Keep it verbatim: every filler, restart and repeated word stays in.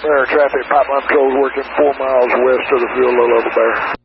Bear traffic pipeline patrol working four miles west of the fuel low level bear.